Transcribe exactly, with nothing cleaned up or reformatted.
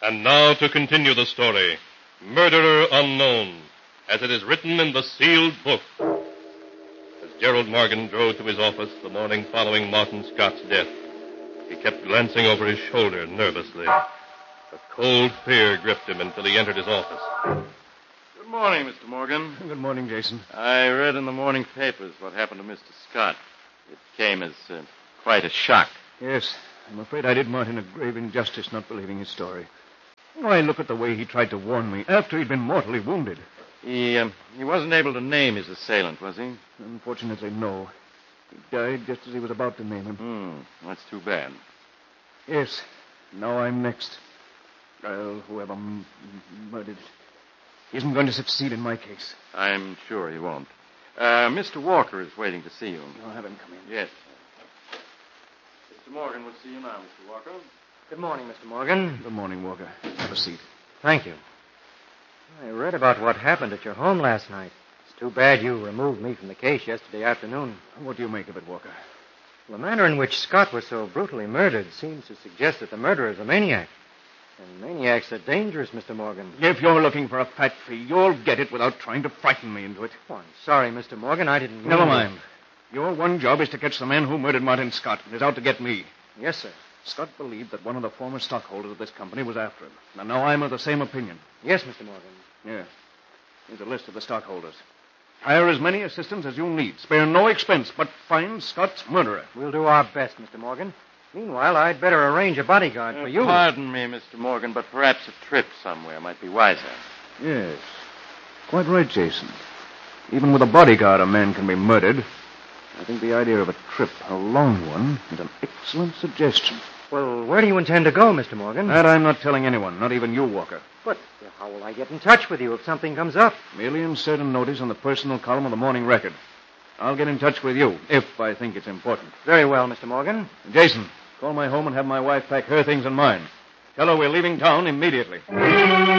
And now to continue the story, Murderer Unknown, as it is written in the sealed book. As Gerald Morgan drove to his office the morning following Martin Scott's death, he kept glancing over his shoulder nervously. A cold fear gripped him until he entered his office. Good morning, Mister Morgan. Good morning, Jason. I read in the morning papers what happened to Mister Scott. It came as uh, quite a shock. Yes, I'm afraid I did Martin a grave injustice not believing his story. Why, look at the way he tried to warn me after he'd been mortally wounded. He, um, he wasn't able to name his assailant, was he? Unfortunately, no. He died just as he was about to name him. Hmm, that's too bad. Yes, now I'm next. Well, whoever m- m- murdered it isn't going to succeed in my case. I'm sure he won't. Uh, Mister Walker is waiting to see you. I'll have him come in. Yes. Mister Morgan will see you now, Mister Walker. Good morning, Mister Morgan. Good morning, Walker. Have a seat. Thank you. I read about what happened at your home last night. It's too bad you removed me from the case yesterday afternoon. What do you make of it, Walker? The manner in which Scott was so brutally murdered seems to suggest that the murderer is a maniac. And maniacs are dangerous, Mister Morgan. If you're looking for a fat fee, you'll get it without trying to frighten me into it. Oh, I'm sorry, Mister Morgan. I didn't mean Never to- mind. Your one job is to catch the man who murdered Martin Scott and is out to get me. Yes, sir. Scott believed that one of the former stockholders of this company was after him. And now I'm of the same opinion. Yes, Mister Morgan. Yeah. Here's a list of the stockholders. Hire as many assistants as you need. Spare no expense, but find Scott's murderer. We'll do our best, Mister Morgan. Meanwhile, I'd better arrange a bodyguard Uh, for you. Pardon me, Mister Morgan, but perhaps a trip somewhere might be wiser. Yes. Quite right, Jason. Even with a bodyguard, a man can be murdered. I think the idea of a trip, a long one, is an excellent suggestion. Well, where do you intend to go, Mister Morgan? That I'm not telling anyone, not even you, Walker. But uh, how will I get in touch with you if something comes up? Merely insert a notice on the personal column of the Morning Record. I'll get in touch with you, if I think it's important. Very well, Mister Morgan. Jason, call my home and have my wife pack her things and mine. Tell her we're leaving town immediately.